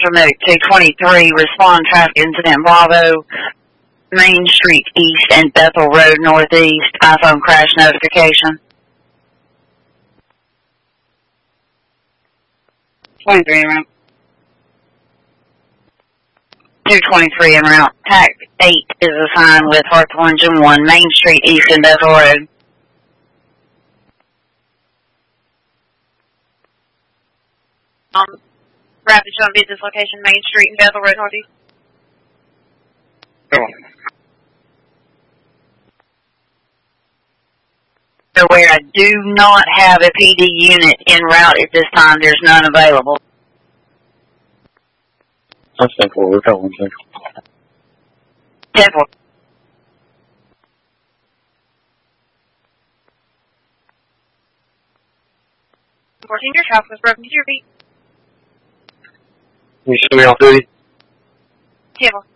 remote 223, respond traffic incident Bravo, Main Street East and Bethel Road Northeast, iPhone crash notification. 23 en route. 223 en route. TAC 8 is assigned with Hartsville Engine 1, Main Street East and Bethel Road. Rapid showing be at this location, Main Street and Bethel Road Northeast. Where I do not have a PD unit en route at this time, there's none available. I think we'll work out one thing. 10-4. Your traffic was broken. Did you repeat? Can you show me off duty? 10-4.